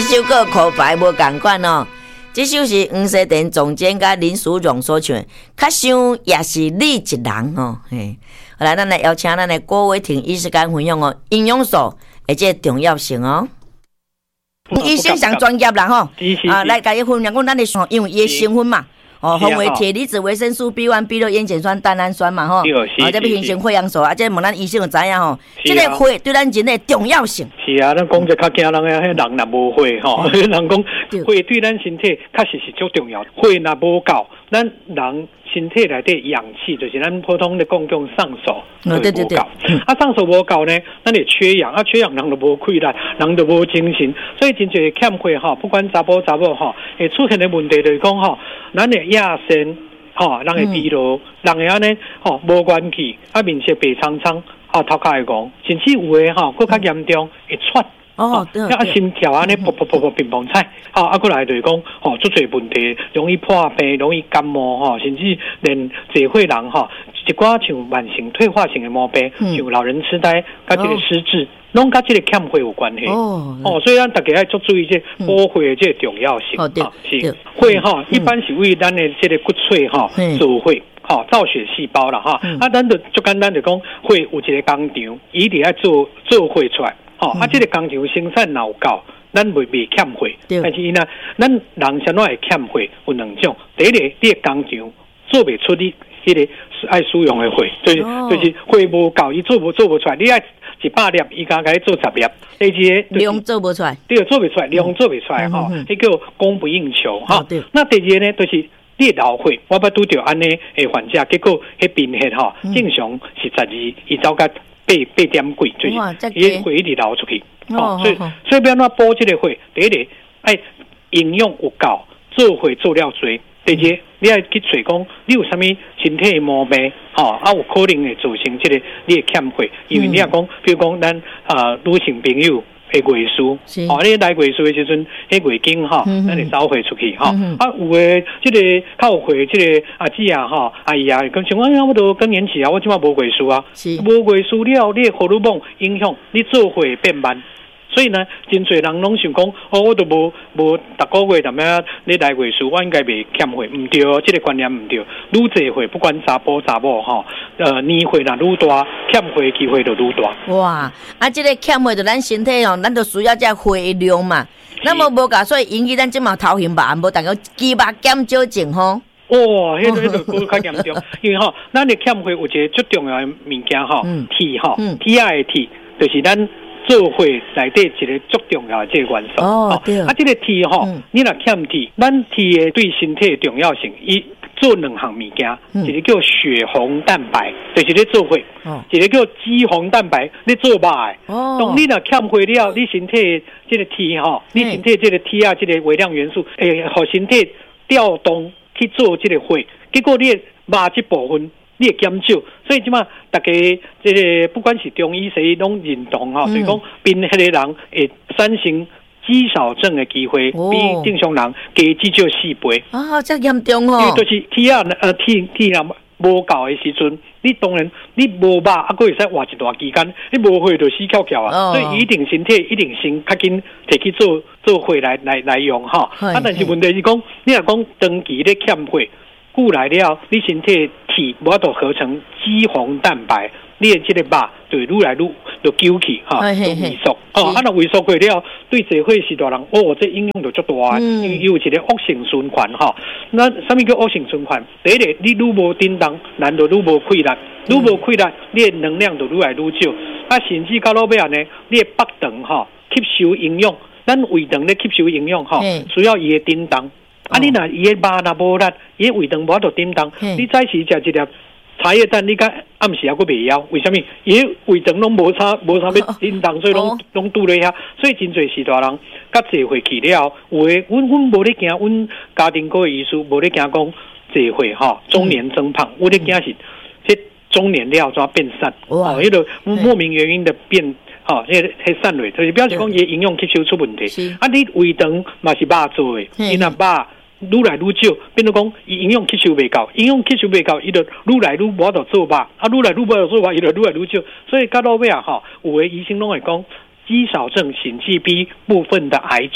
首歌口牌无共款哦。这首是黄世田总监甲林淑荣所唱的，较想也是你一人哦。嘿，好来，咱来邀请咱的郭伟霆医师甲分享哦，营养素而且重要性哦。医生上专业啦吼，啊，来甲伊分享讲，咱的上因为伊的成分嘛。哦，红为铁离子、维生素 B1、B6、烟碱酸、单氨酸嘛，吼，啊，这要形成血氧素啊，这问咱医生就知影吼，这个血对咱人的重要性。 是啊，咱讲者较惊人诶，迄人若无血吼，人讲血对咱身体确实是足重要，血若无够，咱人身体内底氧气就是咱普通的讲上手， 对对对， 啊上手无够呢，咱就缺氧，啊缺氧人就无气力，人就无精神，所以真侪欠血吼，不管查甫查某吼，会出现的问题就是讲吼，咱的亚肾吼，人会疲劳，人会安尼吼无元气，啊面色白苍苍，头壳会戆，甚至有诶吼更较严重会喘。 哦，对， 啊，心跳安尼噗噗噗噗乒乓菜，啊，过来就是讲，足侪问题，容易破病，容易感冒，甚至连侪会人一寡像慢性退化性的毛病，像老人痴呆，甲这个失智，拢甲这个欠血有关系。所以咱大家要注意这补血的这个重要性。是血一般是为咱的这个骨髓造血。造血细胞啦咱就最简单就讲，血有一个工厂，伊伫爱做血出来。这个工厂生产有够，咱未欠血。但是咱人怎会欠血？有两种，第一个，你的工厂做袂出你迄个爱使用的血，就是血无够，伊做不出来。你爱100粒，伊甲你做10粒。第二个量做不出来， 对，做袂出来，量做袂出来迄叫供不应求那第二个呢，就是你的老血，我捌拄着安尼的患者，结果迄贫血正常是12，伊走甲8点几，就是伊血一直流出去。所以要怎补这个血？第一个爱营养有够，做血做了多。第二，你要去找讲你有啥物身体的毛病，有可能会造成这个你的欠血。因为你也讲，比如讲咱女性朋友的月事，你来月事的时阵，迄月经咱会走血出去有的这个较有血，这个阿姊阿姨啊，讲像我都更年期啊，我即马无月事啊，无月事了，你的荷尔蒙影响你做血变慢。所以呢，真侪人拢想讲，我都无逐个月你来月事，我应该袂欠血，唔对，这个观念唔对。愈侪血，不管查甫查某年血若愈大，欠血机会就愈大。 哇，这个欠血就咱身体咱就需要这血量嘛。那么无噶，所以引起咱即马头晕吧，无大家肌肉减少症迄个较严重，因为咱的欠血有一个最重要的物件铁铁的铁，就是咱。做血内底一个最重要的这个元素对这个铁你若欠铁，咱铁对身体的重要性，伊做两项物件，一个叫血红蛋白，就是咧做血；一个叫肌红蛋白，咧做肉的。当你若欠血了，你身体的这个铁你身体这个铁这个微量元素，互身体调动去做这个血，结果你肉这部分。你会减少，所以即马大家这个不管是中医西医拢认同所以讲贫血的人会产生肌少症的机会比正常人加至少4倍。 这严重因为就是铁无够的时阵，你当然你无肉还会使活一段期间，你无血就死翘翘所以一定身体一定先较紧摕去做血来用但是问题是讲，你若讲长期咧欠血。久来了，你身体铁无法度合成肌红蛋白，你的这个肉就愈来愈就揪起就萎缩若萎缩过了，对社会是大人这影响就足大因为有一个恶性循环那什么叫恶性循环？第一个，你愈无叮当，人就愈无气力，愈无气力，你的能量就愈来愈少。甚至到落尾呢，你的腹肠吸收营养，咱胃肠咧吸收营养需要伊的叮当。你若伊的肉若无力，伊的胃肠无法度叮当，你早时食一粒茶叶蛋，你甲暗时还佫袂枵，为什么？伊的胃肠拢无啥要叮当，所以拢拄咧遐，所以真侪时大人甲坐回去了，有诶，阮无咧惊，阮家庭科的医师无咧惊讲坐回中年增胖，我咧惊是这中年了怎变瘦，迄个莫名原因的变。迄散落，就是表示讲伊营养吸收出问题。你胃肠嘛是肉做的，伊若肉愈来愈少，变做讲伊营养吸收袂够，营养吸收袂够，伊就愈来愈无法度做肉，愈来愈无法度做肉，伊就愈来愈少。所以到到尾有的医生拢会讲，肌少症、心肌 B 部分的癌症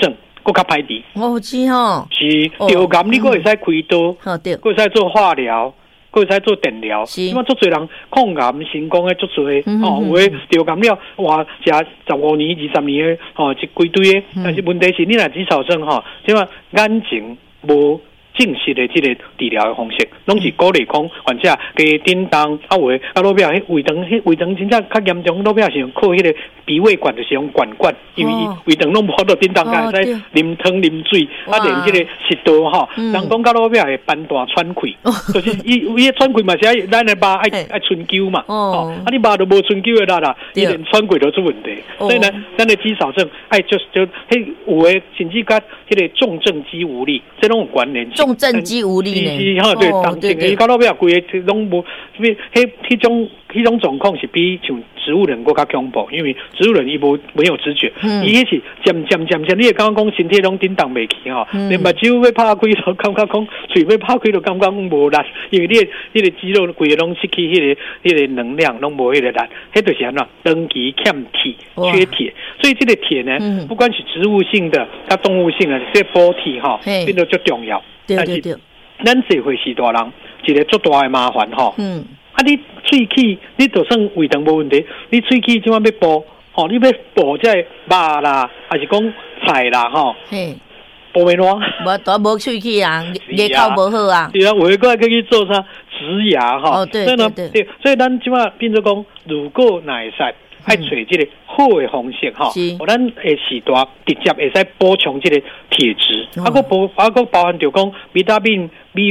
佫较歹治。 哦，是吼， 是流感，你佫会使开刀， 对， 佫会使做化疗。佫会使做电疗，因为足侪人抗癌成功诶，足侪有诶流感了，哇，食15年、20年诶，一规堆诶。但是问题是，你若肌少症即嘛眼睛无正式的这个治疗的方式，拢是鼓励讲患者加叮当啊，有诶啊，落表迄胃肠真正较严重，落表是用靠迄个鼻胃管，就是用管，因为胃肠拢无法度叮当，才会使啉汤啉水，啊，连这个食道人讲到落表会斑大喘气，就是伊喘气嘛是咱的肉爱春灸嘛，啊，你肉都无春灸的力啦，伊连喘气都出问题，所以呢，咱的肌少症就迄有诶甚至甲迄个重症肌无力，这拢有关联性。 重症肌无力呢？ 是对，当前伊到落尾规个拢无，迄种状况是比像植物人更加恐怖，因为植物人伊没有知觉，伊迄是渐，你会刚刚讲身体拢叮当袂起连目睭要拍开都感觉讲，嘴要拍开都感觉无力，因为你个肌肉规个拢失去迄个能量，拢无迄个力，迄就是安怎长期欠铁、缺铁，所以这个铁呢，不管是植物性的、甲动物性的，这补铁变得最重要。 对， 咱社会是大人，一个足大的麻烦你喙齿，你就算胃肠无问题，你喙齿怎么要补？你要补这肉啦，还是讲菜啦？补袂烂， 无都无喙齿啊，牙口无好啊。 对啊，有诶，佫去做啥植牙对， 所以咱即马变做讲，如果哪会使爱找这个好的方式咱会时代直接会使补充这个铁质，佫包含着讲维他命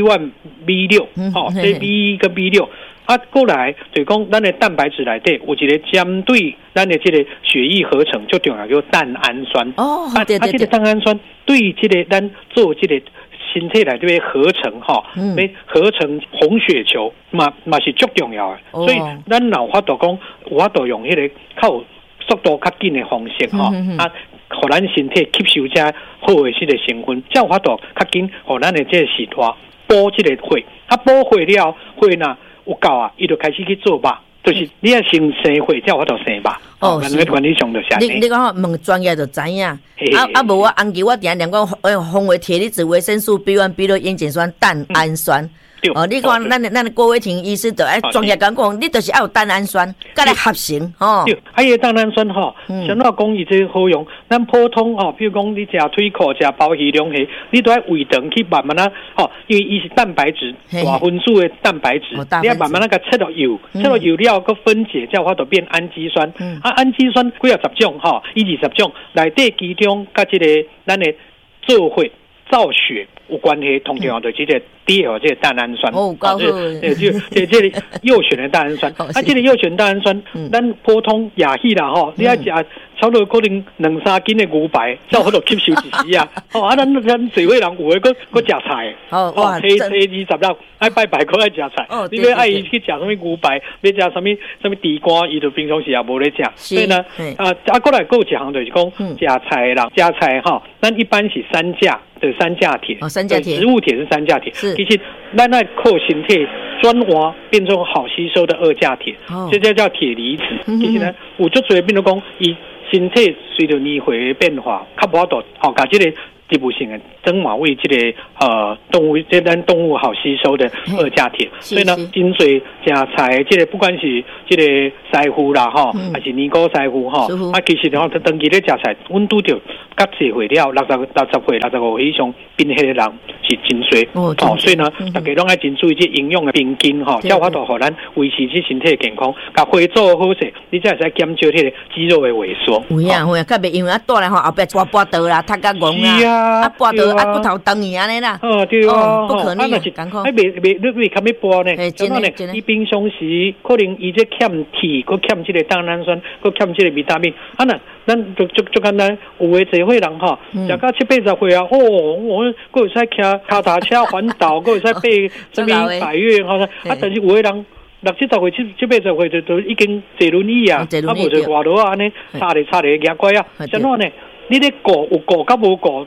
B1、B6，这 B 跟 B6。过来就是讲，咱的蛋白质内底有一个针对咱的这个血液合成最重要叫蛋氨酸。 对， 这个蛋氨酸对这个咱做这个身体内底合成要合成红血球嘛是最重要的。所以咱有法度讲，有法度用迄个较速度较紧的方式互咱身体吸收这好的这个成分，才有法度较紧，互咱的这个时代补这个血，补血了，血呐。有够伊就开始去做肉，就是你要先生血，才有法度生肉。咱个管理上就下。 你讲问专业就知影。无我红球我定念讲，红维铁离子维生素 B1、B6、烟碱酸、蛋氨酸。你讲咱的郭伟庭医师就专业讲，你就是要有蛋氨酸，甲来合成对，伊个蛋氨酸想到讲伊这好用，咱普通比如讲你食腿裤、食包鱼龙虾，你都要胃肠去慢慢因为伊是蛋白质，大分数的蛋白质，你要慢慢甲切落油，切落油了个分解，才有法度变氨基酸。氨基酸几啊10种，20种，内底其中甲这个咱的做血造血有关系，同样的这个第二这个蛋氨酸，这个右旋的蛋氨酸，这个右旋蛋氨酸，咱普通亚系啦你要食差不多可能2-3斤的牛排，才有法度吸收一时啊。咱社会人有诶，佫食菜，初20爱拜拜佫爱食菜。你要爱伊去食什么牛排，要食什么地瓜，伊就平常时也无咧食。所以呢，过来佫有一项就是讲食菜人食菜咱一般是三价铁，植物铁是3价铁。其实咱那靠身体转化变成好吸收的2价铁，这叫铁离子。其实呢，有足侪变做讲伊。身体随着年岁的变化，较无法度甲这个植物性的转化为这个动物，咱动物好吸收的2价铁。所以呢，真侪食菜，这个不管是这个师傅啦还是年糕师傅其实长期咧食菜，阮拄着甲社会了60岁、65岁以上变迄个人是真多所以呢，大家拢爱真注意这营养的平均才有法度互咱维持这身体的健康，甲血做好势，你才会使减少迄个肌肉的萎缩。 有啊，较袂因为倒来后壁跋倒啦，塌甲戆啦，跋倒骨头长去安尼啦。 对不可逆的感况。 袂较要跋呢？真的，你平常时可能伊这欠铁，佮欠这个蛋氨酸，佮欠这个维他命。咱就简单，有诶侪岁人食到70-80岁啊，我佫会使骑脚踏车环岛，佫会使爬什么百岳但是有诶人60-70岁、70-80岁就已经坐轮椅啊，无就外头安尼插咧牙拐啊，怎呢？你咧顾有顾甲无顾，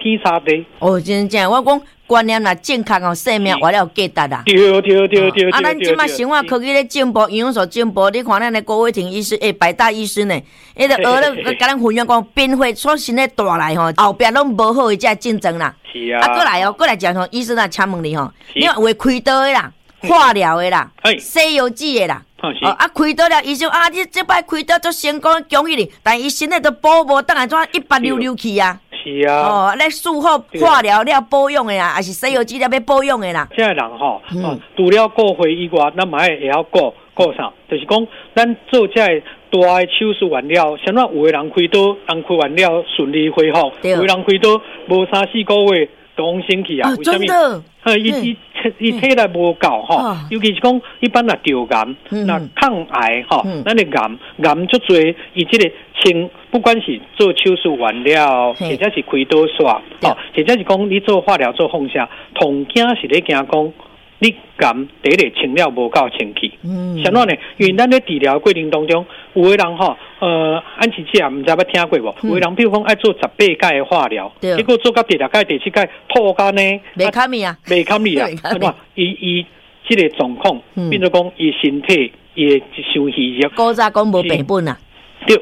检查的。 哦，真正，我讲观念啦，正确哦，生命活了价值啦。 对。 啊，咱即马生活科技咧进步，营养素进步，你看咱的郭伟霆医师，百大医师呢，迄个学咧，甲咱分享讲，变化出新的大来吼，后壁拢无好的这竞争啦。 是啊。 过来讲吼，医生啊，请问你吼，你话开刀的啦，化疗的啦，西药剂的啦。开刀了，医生啊，你这摆开刀做成功，恭喜你！但伊身体都保无当然怎160去啊？ 是啊。 咧术后化疗了保养的啦，还是西药治疗要保养的啦？ 现在人吼，除了顾回以外，咱嘛也要顾啥？就是讲，咱做这大的手术完了，像咱有的人开刀，人开完了顺利恢复；有的人开刀无3-4个月就往生去啊？为什么？伊体力无够吼，尤其是讲一般若着癌，那抗癌吼，咱的癌足多，伊即个不管是做手术完了，或者是开刀煞，或者是讲你做化疗做放射，同惊是咧惊讲你癌第一个清了无够清气。像咱呢，因为咱咧治疗过程当中，有的人吼，安琪姐唔知捌听过无？有的人比如讲爱做18届的化疗，结果做到第6届、第7届吐干呢， 袂堪咪啊， 伊即个状况，变做讲伊身体伊的伤虚弱。 古早讲无病本啊， 对。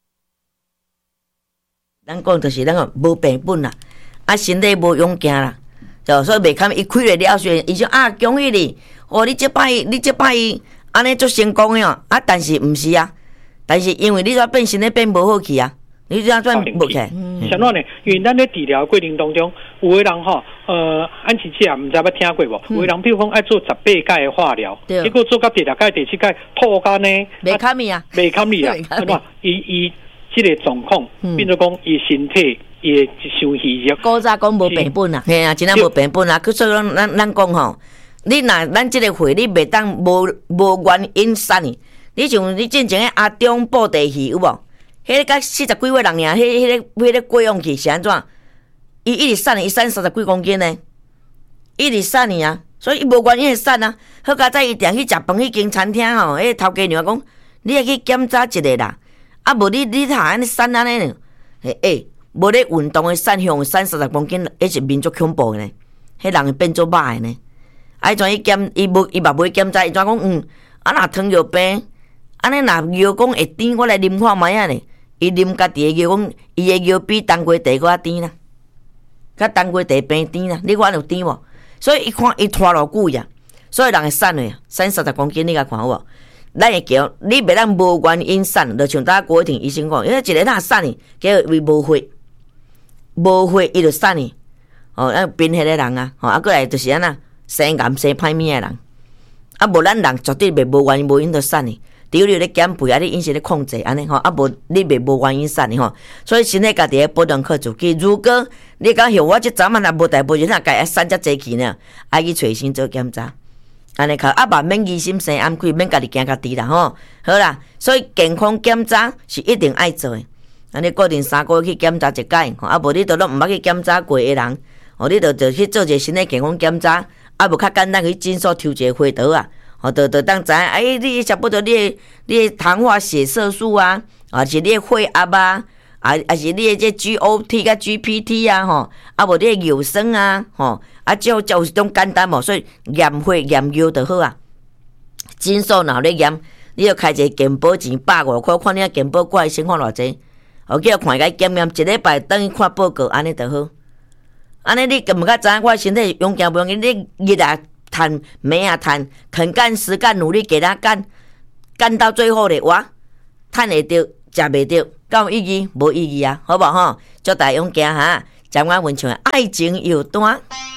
咱讲就是咱个无病本啦，身体无勇健啦。所以袂堪伊开了后，伊说啊，恭喜你！你这摆安尼做成功的哦。但是毋是啊？但是因为你怎变身体变无好去啊？你怎转无起？ 像咱呢，因为咱咧治疗过程当中，有的人吼，安琪姐毋知捌听过无？有的人比如讲爱做18届的化疗，结果做到第6届、第7届吐干呢， 袂堪咪啊？ 袂堪咪啊？伊即个状况，变做讲伊身体。伊会伤虚弱。 古早讲无病本啊，嘿啊，真正无病本啊。所以咱讲吼，你若咱即个会，你袂当无原因杀你。你像你之前个阿中布袋戏有无？迄个甲40几岁人尔，迄个过往去是安怎？伊一直杀你，伊杀30几公斤呢，一直杀你啊！所以伊无原因会杀啊。好佳在伊定去食饭迄间餐厅吼，迄头家娘讲，你也去检查一下啦。无你他安尼杀安尼呢？无咧运动的瘦向30公斤，迄是民族恐怖呢。迄人会变做歹呢。伊怎伊嘛无检查，伊怎讲若糖尿病，安尼若药讲会甜，我来啉看卖啊呢。伊啉家己的药，讲伊的药比冬瓜茶搁较甜啦，较冬瓜茶变甜啦。你看有甜无？所以伊看伊拖偌久呀，所以人会瘦的，30公斤你甲看有无？咱会叫你袂当无原因瘦，就像大家郭伟霆医生讲，因为一个若瘦呢，叫伊无血。无血伊就瘦呢，贫迄个人啊，过来就是安那生癌生歹命的人，无咱人绝对袂无原因无因就瘦呢。除了咧减肥你饮食咧控制安尼无你袂无原因瘦呢所以身体家己要不断靠自己。如果你讲像我即早晚若无代无志，哪家瘦遮济去呢？爱去找医生做检查，安尼靠嘛免疑心生暗愧，免家己惊家己啦好啦，所以健康检查是一定爱做的。你固定3个月去检查一届，无你都拢毋捌去检查过的人，你就去做一个身体健康检查，无较简单去诊所抽一个血桃啊，就当知影，你差不多你的糖化血色素啊，还是你的血压啊，还是你的这 GOT 甲 GPT 啊，无你的尿酸啊，就是种简单无，所以验血验尿就好啊。诊所若咧验，你要开一个健保钱150块，看你健保过来先看偌济。叫看甲检验1礼拜，等于看报告，安尼就好。安尼你更毋较知影我身体勇健无勇健？你日啊趁，暝啊趁，肯干实干努力，给他干到最后咧，我趁会着，食袂着，敢有意义？无意义啊，好无吼？祝大家勇健哈！将我文唱爱情有单。